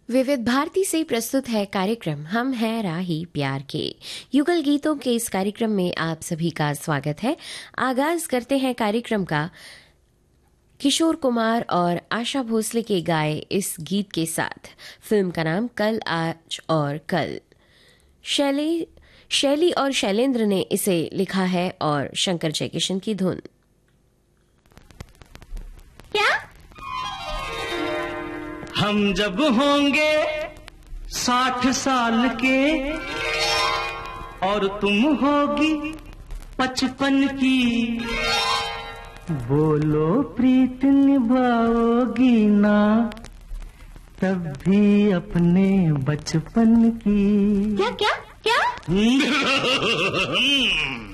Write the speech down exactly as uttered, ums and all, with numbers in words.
विविध भारती से प्रस्तुत है कार्यक्रम हम हैं राही प्यार के। युगल गीतों के इस कार्यक्रम में आप सभी का स्वागत है। आगाज करते हैं कार्यक्रम का किशोर कुमार और आशा भोसले के गाए इस गीत के साथ। फिल्म का नाम कल आज और कल। शैली शैली और शैलेंद्र ने इसे लिखा है और शंकर जयकिशन की धुन। क्या हम जब होंगे साठ साल के और तुम होगी पचपन की, बोलो प्रीत निभाओगी ना तब भी अपने बचपन की। क्या क्या क्या